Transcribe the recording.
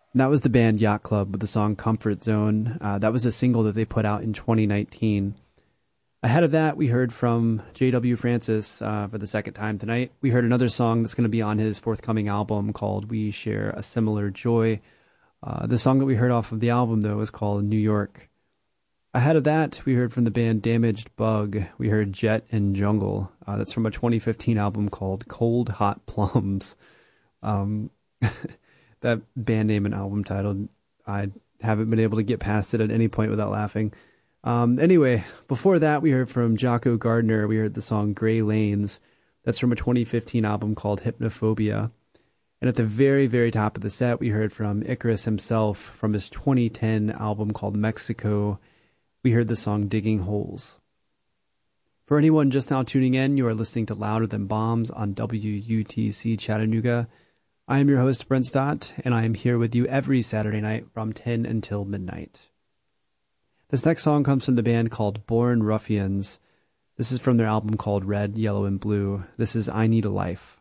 And that was the band Yacht Club with the song Comfort Zone. That was a single that they put out in 2019. Ahead of that, we heard from J.W. Francis for the second time tonight. We heard another song that's going to be on his forthcoming album called We Share a Similar Joy. The song that we heard off of the album, though, is called New York. Ahead of that, we heard from the band Damaged Bug. We heard Jet and Jungle. That's from a 2015 album called Cold Hot Plums. That band name and album title, I haven't been able to get past it at any point without laughing. Anyway, before that, we heard from Jocko Gardner. We heard the song Gray Lanes. That's from a 2015 album called Hypnophobia. And at the very, very top of the set, we heard from Icarus himself from his 2010 album called Mexico. We heard the song Digging Holes. For anyone just now tuning in, you are listening to Louder Than Bombs on WUTC Chattanooga. I am your host, Brent Stott, and I am here with you every Saturday night from 10 until midnight. This next song comes from the band called Born Ruffians. This is from their album called Red, Yellow, and Blue. This is I Need a Life.